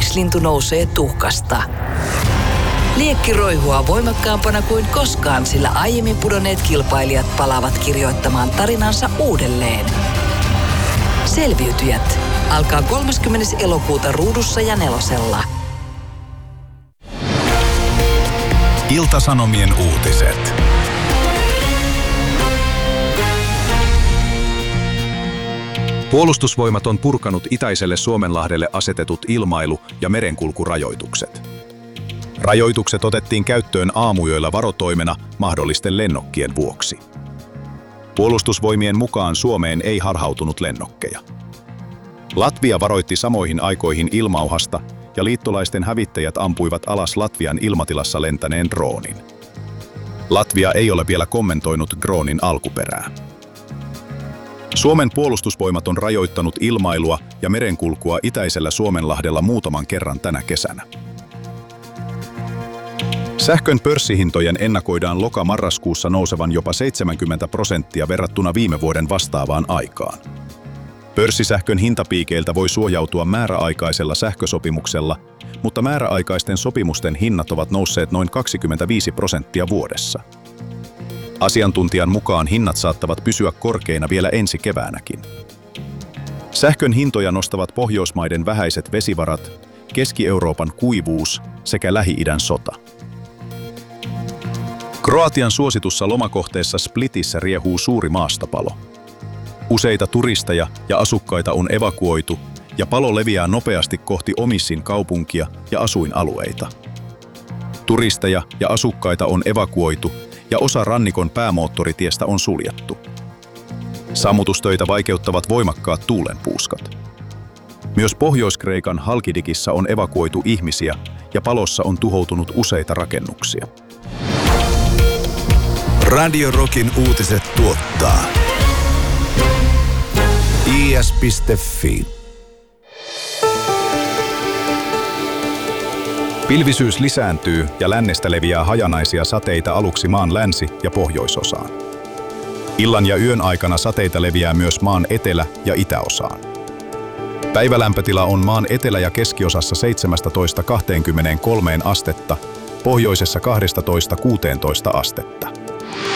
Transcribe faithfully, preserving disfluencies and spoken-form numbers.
Fenix-lintu nousee tuhkasta. Liekki roihua voimakkaampana kuin koskaan, sillä aiemmin pudonneet kilpailijat palaavat kirjoittamaan tarinansa uudelleen. Selviytyjät alkaa kolmaskymmenes elokuuta Ruudussa ja Nelosella. Ilta-Sanomien uutiset. Puolustusvoimat on purkanut itäiselle Suomenlahdelle asetetut ilmailu- ja merenkulkurajoitukset. Rajoitukset otettiin käyttöön aamuyöllä varotoimena mahdollisten lennokkien vuoksi. Puolustusvoimien mukaan Suomeen ei harhautunut lennokkeja. Latvia varoitti samoihin aikoihin ilmauhasta ja liittolaisten hävittäjät ampuivat alas Latvian ilmatilassa lentäneen droonin. Latvia ei ole vielä kommentoinut droonin alkuperää. Suomen puolustusvoimat on rajoittanut ilmailua ja merenkulkua itäisellä Suomenlahdella muutaman kerran tänä kesänä. Sähkön pörssihintojen ennakoidaan loka-marraskuussa nousevan jopa seitsemänkymmentä prosenttia verrattuna viime vuoden vastaavaan aikaan. Pörssisähkön hintapiikeiltä voi suojautua määräaikaisella sähkösopimuksella, mutta määräaikaisten sopimusten hinnat ovat nousseet noin kaksikymmentäviisi prosenttia vuodessa. Asiantuntijan mukaan hinnat saattavat pysyä korkeina vielä ensi keväänäkin. Sähkön hintoja nostavat Pohjoismaiden vähäiset vesivarat, Keski-Euroopan kuivuus sekä Lähi-idän sota. Kroatian suositussa lomakohteessa Splitissä riehuu suuri maastopalo. Useita turisteja ja asukkaita on evakuoitu ja palo leviää nopeasti kohti Omissin kaupunkia ja asuinalueita. Turisteja ja asukkaita on evakuoitu ja osa rannikon päämoottoritiestä on suljettu. Sammutustöitä vaikeuttavat voimakkaat tuulenpuuskat. Myös Pohjois-Kreikan Halkidikissa on evakuoitu ihmisiä ja palossa on tuhoutunut useita rakennuksia. Radio Rockin uutiset tuottaa i s piste f i. Pilvisyys lisääntyy ja lännestä leviää hajanaisia sateita aluksi maan länsi- ja pohjoisosaan. Illan ja yön aikana sateita leviää myös maan etelä- ja itäosaan. Päivälämpötila on maan etelä- ja keskiosassa seitsemästätoista kaksikymmentäkolme astetta, pohjoisessa kaksitoista kuusitoista astetta.